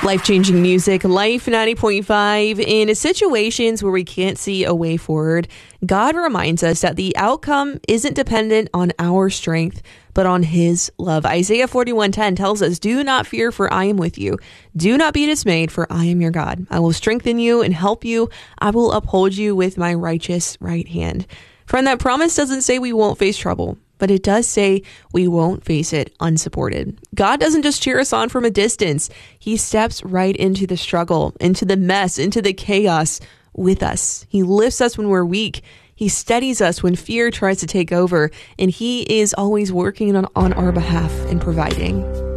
Life-changing music, Life 90.5. In situations where we can't see a way forward, God reminds us that the outcome isn't dependent on our strength, but on His love. Isaiah 41:10 tells us, "Do not fear, for I am with you. Do not be dismayed, for I am your God. I will strengthen you and help you. I will uphold you with my righteous right hand." Friend, that promise doesn't say we won't face trouble, but it does say we won't face it unsupported. God doesn't just cheer us on from a distance. He steps right into the struggle, into the mess, into the chaos with us. He lifts us when we're weak. He steadies us when fear tries to take over, and He is always working on our behalf and providing.